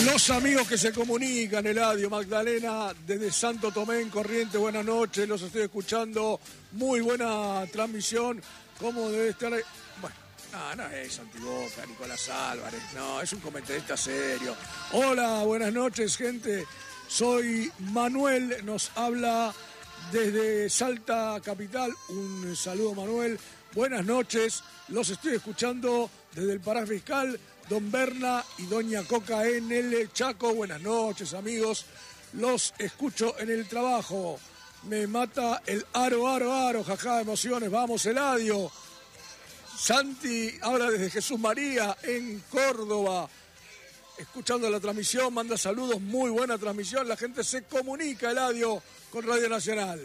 Los amigos que se comunican, Eladio, Magdalena, desde Santo Tomé en Corrientes, buenas noches, los estoy escuchando, muy buena transmisión, ¿cómo debe estar? Bueno, no es antiboca, Nicolás Álvarez, no, es un comentarista serio. Hola, buenas noches, gente, soy Manuel, nos habla desde Salta Capital, un saludo, Manuel, buenas noches, los estoy escuchando desde el Paraje Fiscal, Don Berna y Doña Coca en el Chaco. Buenas noches, amigos. Los escucho en el trabajo. Me mata el aro, jaja, emociones. Vamos, Eladio. Santi, ahora desde Jesús María, en Córdoba. Escuchando la transmisión, manda saludos, muy buena transmisión. La gente se comunica, Eladio, con Radio Nacional.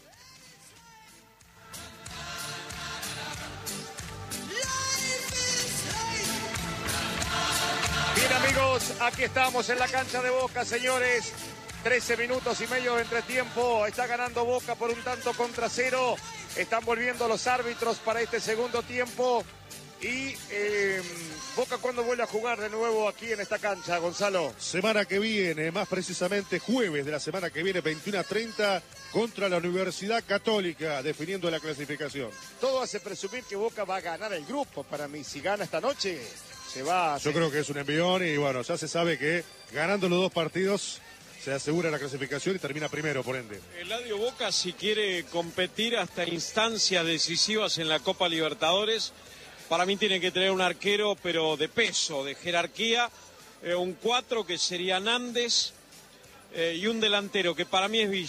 Bien, amigos, aquí estamos en la cancha de Boca, señores. 13 minutos y medio de entretiempo. Está ganando Boca por 1-0. Están volviendo los árbitros para este segundo tiempo. Y Boca, ¿cuándo vuelve a jugar de nuevo aquí en esta cancha, Gonzalo? Semana que viene, más precisamente jueves de la semana que viene, 21:30, contra la Universidad Católica, definiendo la clasificación. Todo hace presumir que Boca va a ganar el grupo. Para mí, si gana esta noche, se va. Yo creo que es un envión y bueno, ya se sabe que ganando los dos partidos se asegura la clasificación y termina primero, por ende. Eladio, Boca, si quiere competir hasta instancias decisivas en la Copa Libertadores, para mí tiene que tener un arquero, pero de peso, de jerarquía, un 4 que sería Nández, y un delantero que para mí es Villa.